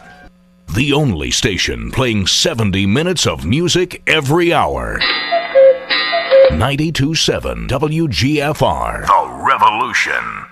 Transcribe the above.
The only station playing 70 minutes of music every hour. 92.7 WGFR. The Revolution.